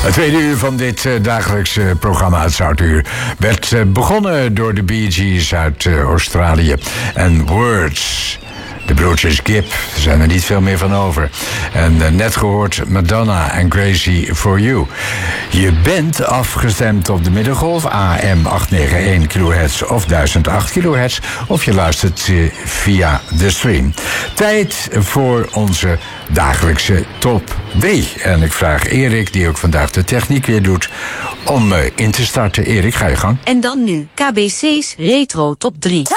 Het tweede uur van dit dagelijkse programma, het Zoutuur, werd begonnen door de Bee Gees uit Australië. En Words, de broertjes Gibb, er zijn er niet veel meer van over. En net gehoord Madonna en Crazy For You. Je bent afgestemd op de middengolf, AM 891 kHz of 1008 kHz, of je luistert via de stream. Tijd voor onze dagelijkse top W. En ik vraag Erik, die ook vandaag de techniek weer doet, om in te starten. Erik, ga je gang. En dan nu KBC's Retro Top 3.